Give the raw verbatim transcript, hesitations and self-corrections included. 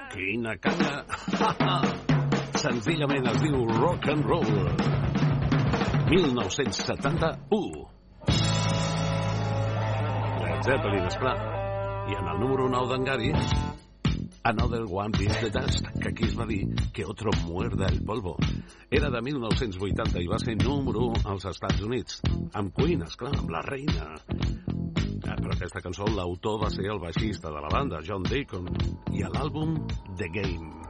Quina canya! Senzillament es diu Rock and Roll. mil nou-cents setanta-u. Led Zeppelin, esclar. I en el número nou d'en Gary, Another One Bites the Dust, que aquí es va dir que otro muerda el polvo. Era de mil nou-cents vuitanta i va ser número u als Estats Units. Amb Queen, esclar, amb la reina. Però aquesta cançó l'autor va ser el baixista de la banda, John Deacon, i a l'àlbum The Game.